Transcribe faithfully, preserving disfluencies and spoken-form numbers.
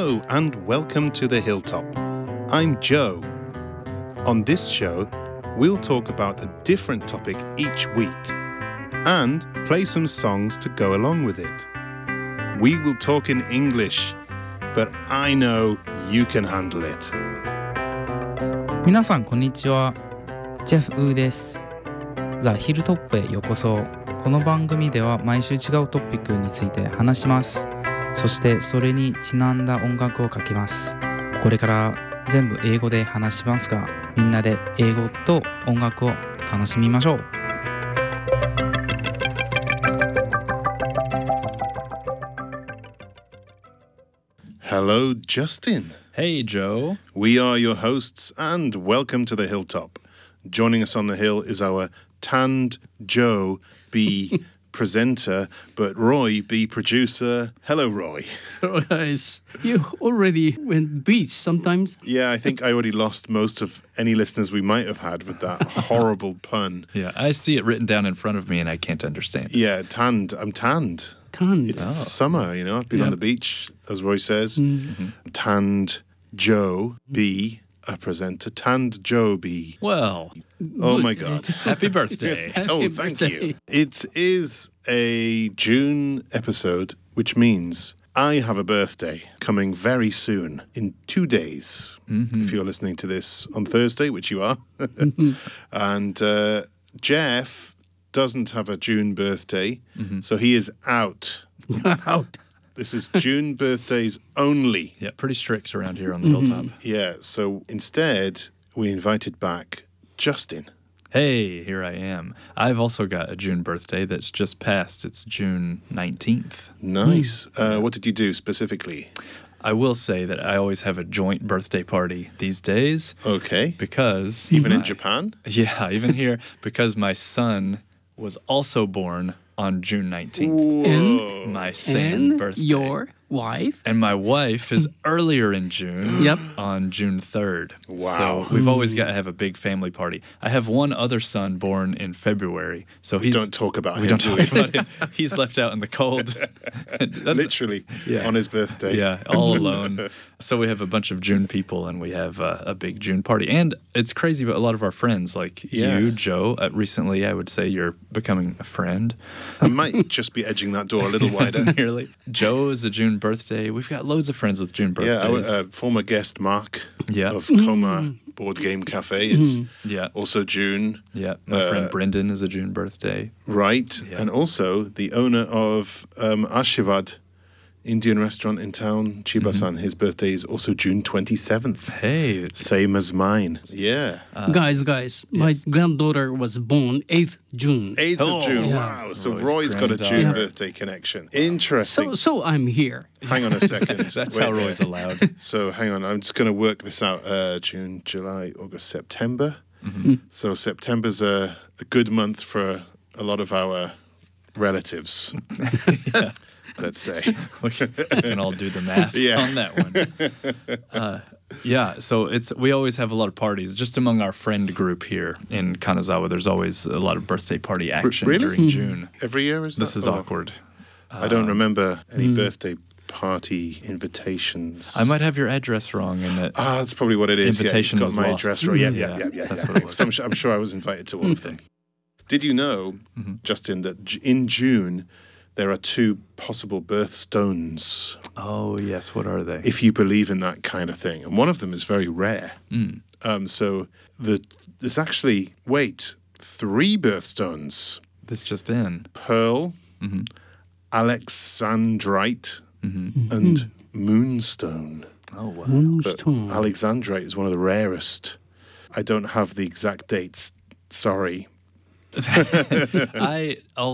Hello and welcome to the Hilltop. I'm Joe. On this show, we'll talk about a different topic each week and play some songs to go along with it. We will talk in English, but I know you can handle it. 皆さんこんにちは。ジェフ・ウーです。ザ・ヒルトップへようこそ。この番組では毎週違うトピックについて話します。そしてそれにちなんだ音楽をかけます。これから全部英語で話しますが、みんなで英語と音楽を楽しみましょう。 Hello, Justin. Hey, Joe. We are your hosts and welcome to the Hilltop. Joining us on the hill is our tanned Joe B. presenter, but Roy B. producer. Hello, Roy. Hello, guys. You already went beach sometimes. Yeah, I think I already lost most of any listeners we might have had with that horrible pun. Yeah, I see it written down in front of me and I can't understand it. Yeah, tanned. I'm tanned. Tanned. It's Oh. summer, you know. I've been Yep. on the beach, as Roy says. Mm. Tanned Joe B. a presenter. Tanned Joe B. Well, Oh, Good. my God. happy birthday. Oh, Happy thank birthday. you. It is a June episode, which means I have a birthday coming very soon, in two days, if you're listening to this on Thursday, which you are. And uh, Jeff doesn't have a June birthday, so he is out. Out. This is June birthdays only. Yeah, pretty strict around here on the hilltop. Yeah, so instead, we invited back Justin. Hey, here I am. I've also got a June birthday that's just passed. It's June nineteenth. Nice. Uh, what did you do specifically? I will say that I always have a joint birthday party these days Okay. because... Even in my- Japan? Yeah, even here, because my son was also born on June nineteenth. And, My same and birthday. your wife. And my wife is earlier in June. Yep. On June third. Wow. So we've always got to have a big family party. I have one other son born in February. So We he's don't talk about we him, don't do talk we? about him. He's left out in the cold. That's- Literally Yeah. on his birthday. Yeah, all alone. So we have a bunch of June people, and we have uh, a big June party. And it's crazy, but a lot of our friends, like Yeah. you, Joe, uh, recently, I would say you're becoming a friend. I might just be edging that door a little wider. Nearly. Joe is a June birthday. We've got loads of friends with June Yeah, our birthdays. uh, former guest Mark Yeah. of Coma Board Game Cafe is yeah. also June, Yeah, my Uh, friend Brendan is a June birthday. right? Yeah. And also the owner of um, Ashivad Indian restaurant in town, Chiba-san. His birthday is also June twenty-seventh. Hey, Same as mine. Yeah. uh, guys, guys, my yes. granddaughter was born eighth June. eighth Oh, of June. yeah. Wow. So Roy's Roy's got a granddaughter. June Yeah. birthday connection. Interesting. So, so I'm here. Hang on a second. that's Wait how there. Roy's allowed. So hang on, I'm just going to work this out. Uh, June, July, August, September. Mm-hmm. So September's a, a good month for a lot of our relatives, let's say. We can, we can all do the math Yeah. on that one. Uh, yeah, so it's we always have a lot of parties just among our friend group here in Kanazawa. There's always a lot of birthday party action really? during June. Every year is This that? is Oh, awkward. I don't remember any birthday party invitations. I might have your address wrong in that. Ah, that's probably what it is. Invitation yeah, was you've got my lost. address right. Yeah, Mm. yeah, Yeah, yeah, yeah. that's yeah. what it was. So I'm, su- I'm sure I was invited to all of them. Did you know, Mhm. Justin, that J- in June there are two possible birthstones? Oh yes, what are they? If you believe in that kind of thing. And one of them is very rare. Mm. Um, so the there's actually, wait, three birthstones. This just in. Pearl, Mhm. Alexandrite, Mhm. and Moonstone. Oh wow. But Moonstone. Alexandrite is one of the rarest. I don't have the exact dates. Sorry. I I'll